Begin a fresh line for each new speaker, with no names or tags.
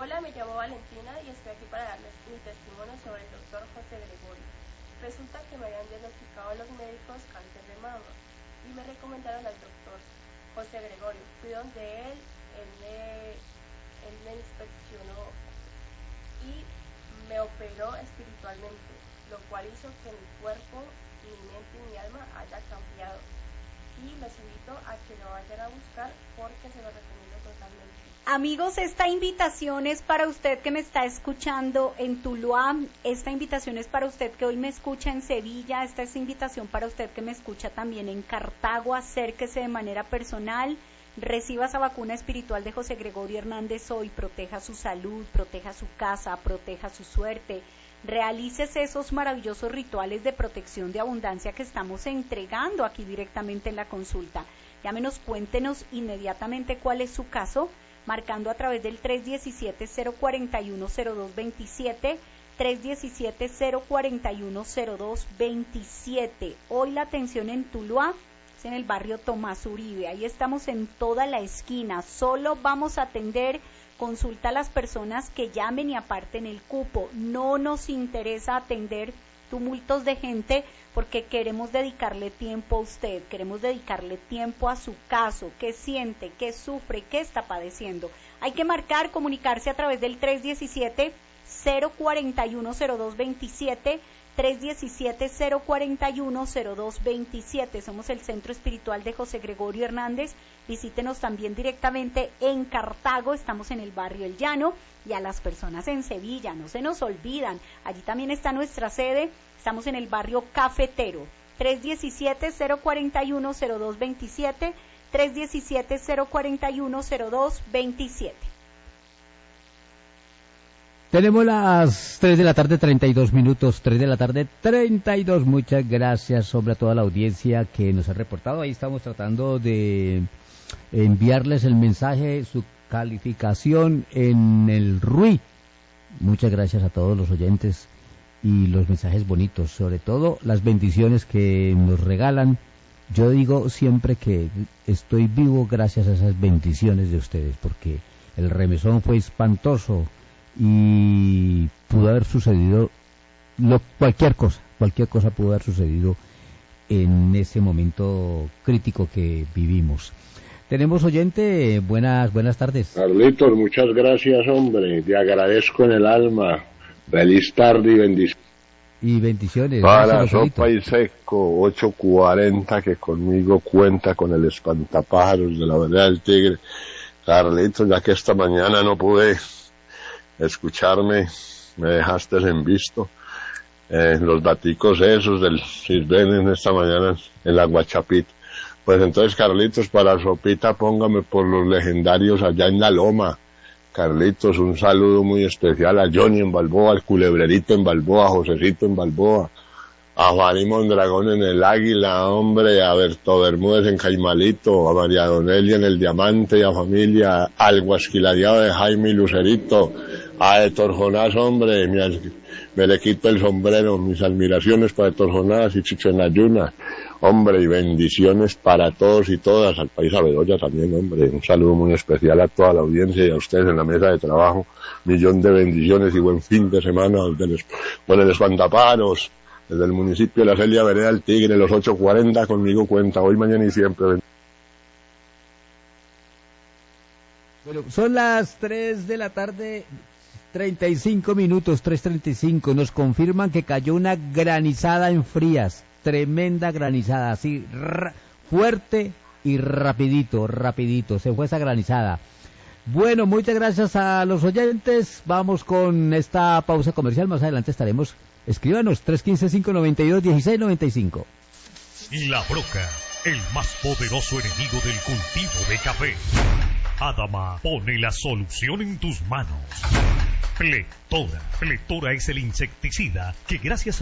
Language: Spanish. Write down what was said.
Hola, me llamo Valentina y estoy aquí para darles mi testimonio sobre el doctor José Gregorio. Resulta que me habían diagnosticado los médicos cáncer de mama y me recomendaron al doctor José Gregorio. Fui donde él me inspeccionó y me operó espiritualmente, lo cual hizo que mi cuerpo, mi mente y mi alma haya cambiado. Y les invito a que lo vayan a buscar porque se lo recomiendo totalmente.
Amigos, esta invitación es para usted que me está escuchando en Tuluá, esta invitación es para usted que hoy me escucha en Sevilla, esta es invitación para usted que me escucha también en Cartago. Acérquese de manera personal, reciba esa vacuna espiritual de José Gregorio Hernández hoy, proteja su salud, proteja su casa, proteja su suerte, realícese esos maravillosos rituales de protección de abundancia que estamos entregando aquí directamente en la consulta. Llámenos, cuéntenos inmediatamente cuál es su caso, marcando a través del 317-041-0227, 317-041-0227. Hoy la atención en Tuluá es en el barrio Tomás Uribe, ahí estamos en toda la esquina, solo vamos a atender consulta a las personas que llamen y aparten el cupo, no nos interesa atender tumultos de gente porque queremos dedicarle tiempo a usted, queremos dedicarle tiempo a su caso, qué siente, qué sufre, qué está padeciendo. Hay que marcar, comunicarse a través del 317-041-0227, 317-041-0227. Somos el Centro Espiritual de José Gregorio Hernández. Visítenos también directamente en Cartago, estamos en el barrio El Llano, y a las personas en Sevilla, no se nos olvidan, allí también está nuestra sede, estamos en el barrio Cafetero, 317-041-0227, 317-041-0227.
Tenemos las 3 de la tarde, 32 minutos, 3 de la tarde, 32. Muchas gracias, hombre, a toda la audiencia que nos ha reportado. Ahí estamos tratando de enviarles el mensaje, su calificación en el RUI. Muchas gracias a todos los oyentes y los mensajes bonitos, sobre todo las bendiciones que nos regalan. Yo digo siempre que estoy vivo gracias a esas bendiciones de ustedes, porque el remesón fue espantoso y pudo haber sucedido cualquier cosa pudo haber sucedido en ese momento crítico que vivimos. Tenemos oyente, buenas tardes.
Carlitos, muchas gracias, hombre, te agradezco en el alma. Feliz tarde y bendiciones.
Y bendiciones.
Para Sopa y Seco, 840, que conmigo cuenta con el espantapájaros de la vereda del Tigre. Carlitos, ya que esta mañana no pude escucharme, me dejaste en visto. Los daticos esos del Sirven esta mañana en la Guachapita. Pues entonces, Carlitos, para Sopita póngame por los legendarios allá en la Loma. Carlitos, un saludo muy especial a Johnny en Balboa, al Culebrerito en Balboa, a Josecito en Balboa, a Juaní Mondragón en el Águila, hombre, a Berto Bermúdez en Caimalito, a María Donelia en el Diamante y a familia, al Guasquiladeado de Jaime y Lucerito, a Héctor Jonás, hombre, me le quito el sombrero, mis admiraciones para Héctor Jonás y Chicho en Ayuna, hombre, y bendiciones para todos y todas, al país a Bedoya también, hombre, un saludo muy especial a toda la audiencia y a ustedes en la mesa de trabajo, millón de bendiciones y buen fin de semana con el espantapájaros, desde el municipio de La Celia, vereda del Tigre, los 840, conmigo cuenta, hoy, mañana y siempre.
Bueno, son las 3 de la tarde, 35 minutos, 3:35, nos confirman que cayó una granizada en Frías, tremenda granizada, así, fuerte y rapidito, se fue esa granizada. Bueno, muchas gracias a los oyentes, vamos con esta pausa comercial, más adelante estaremos, escríbanos, 315-592-1695.
La Broca, el más poderoso enemigo del cultivo de café. Adama pone la solución en tus manos. Flectora es el insecticida que gracias a